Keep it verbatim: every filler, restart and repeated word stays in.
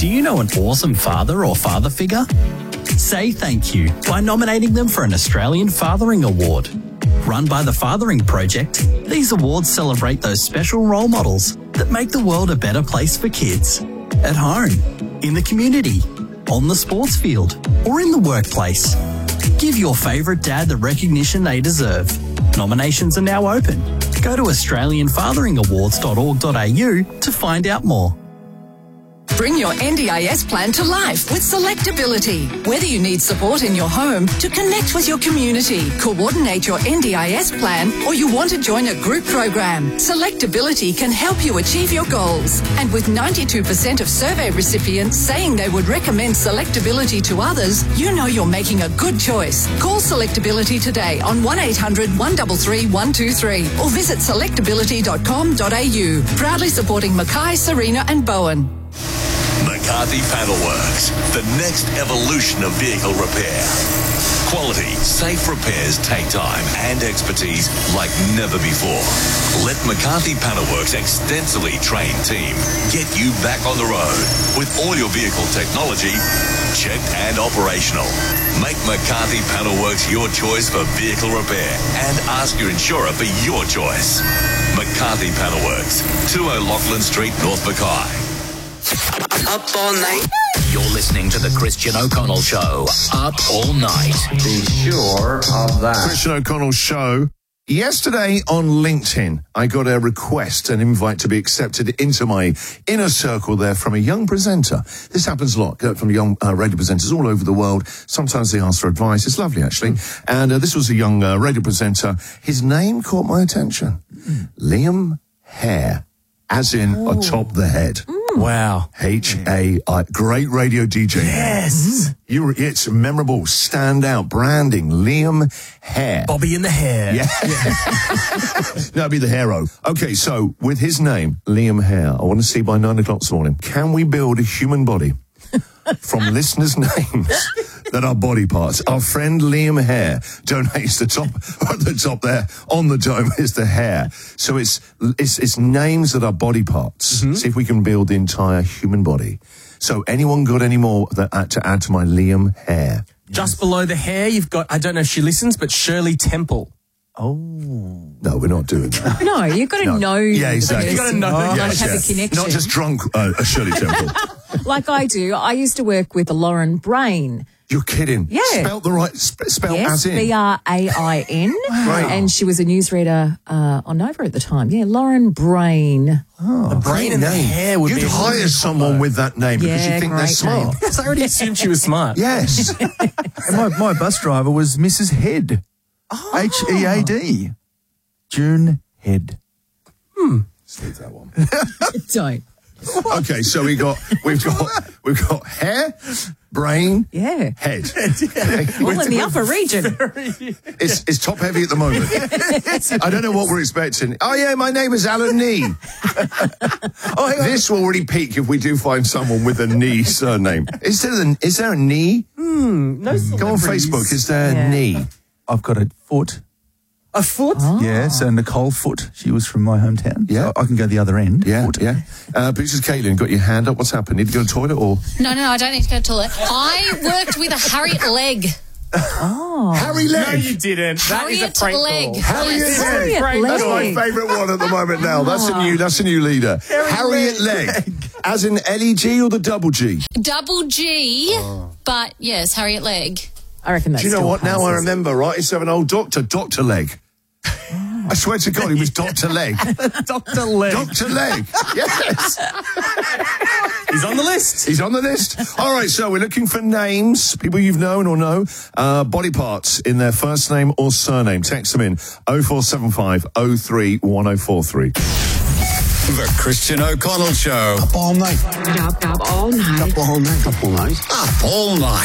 Do you know an awesome father or father figure? Say thank you by nominating them for an Australian Fathering Award. Run by the Fathering Project, these awards celebrate those special role models that make the world a better place for kids. At home, in the community, on the sports field, or in the workplace. Give your favourite dad the recognition they deserve. Nominations are now open. Go to australian fathering awards dot org dot a u to find out more. Bring your N D I S plan to life with Selectability. Whether you need support in your home to connect with your community, coordinate your N D I S plan, or you want to join a group program, Selectability can help you achieve your goals. And with ninety-two percent of survey recipients saying they would recommend Selectability to others, you know you're making a good choice. Call Selectability today on one eight hundred, one three three, one two three or visit selectability dot com dot a u. Proudly supporting Mackay, Serena and Bowen. McCarthy Panelworks, the next evolution of vehicle repair. Quality, safe repairs take time and expertise like never before. Let McCarthy Panelworks' extensively trained team get you back on the road with all your vehicle technology checked and operational. Make McCarthy Panelworks your choice for vehicle repair and ask your insurer for your choice. McCarthy Panelworks, two O'Loughlin Street, North Mackay. Up all night. You're listening to the Christian O'Connell Show. Up all night. Be sure of that. Christian O'Connell Show. Yesterday on LinkedIn, I got a request, an invite to be accepted into my inner circle there from a young presenter. This happens a lot uh, from young uh, radio presenters all over the world. Sometimes they ask for advice. It's lovely, actually. Mm. And uh, this was a young uh, radio presenter. His name caught my attention. Mm. Liam Hare, as in oh. atop the head. Mm. Wow. H A I. Great radio D J. Yes. Mm. You were, it's memorable, stand out, branding, Liam Hare. Bobby in the hair. Yeah. yeah. That'd be the hero. Okay, so with his name, Liam Hare, I want to see by nine o'clock this morning, can we build a human body from listeners' names that are body parts? Our friend Liam Hare donates the top, at the top there, on the dome is the hair. So it's, it's, it's names that are body parts. Mm-hmm. See if we can build the entire human body. So anyone got any more that, uh, to add to my Liam Hare? Just below the hair, you've got, I don't know if she listens, but Shirley Temple. Oh. No, we're not doing that. No, you've got to no. know. Yeah, exactly. You've got to know. Oh, yes, have yeah. a connection. Not just drunk uh, a Shirley Temple. Like I do. I used to work with Lauren Brain. You're kidding. Yeah. Spelt the right, sp- spelled yes, as in. B R A I N. Wow. And she was a newsreader uh, on Nova at the time. Yeah, Lauren Brain. Oh, the brain and the hair would You'd be hire someone with that name yeah, because you think they're smart. Name. Yes, I already assumed she was smart. Yes. And my, my bus driver was Missus Head. Oh. H E A D. June Head. Hmm. Leave that one. Don't. Okay, so we got we've got we've got hair, brain, yeah, head. All in the upper region. It's it's top heavy at the moment. I don't know what we're expecting. Oh yeah, my name is Alan Nee. Oh, hang on. This will really peak if we do find someone with a Nee surname. Is there a, is there a Nee? Hmm. No. Go on Facebook. Is there yeah. a Nee? I've got a foot. A foot? Oh. Yeah, so Nicole Foot. She was from my hometown. Yeah. So I can go the other end. Yeah, Foot. yeah. Uh, Princess Caitlin, got your hand up. What's happened? Need to go to the toilet or? No, no, I don't need to go to the toilet. I worked with a Harriet Leg. Oh. Harry Leg. No, you didn't. That is Harriet a prank Leg. call. Harriet Yes. Leg. Harriet That's my Leg. favourite one at the moment now. That's a new that's a new leader. Harriet Leg. As in L E G or the double G? Double G, oh. But yes, Harriet Leg. I reckon that's Do you know still what? Now I passes. remember, right? It's of an old doctor, Doctor Leg. I swear to God, he was Doctor Leg. Doctor Leg. Doctor Leg. Yes. He's on the list. He's on the list. All right, so we're looking for names, people you've known or know, uh, body parts in their first name or surname. Text them in oh four seven five oh three one oh four three. The Christian O'Connell Show. Up all night. Up, up all night. Up all night. Up all night. Up all night.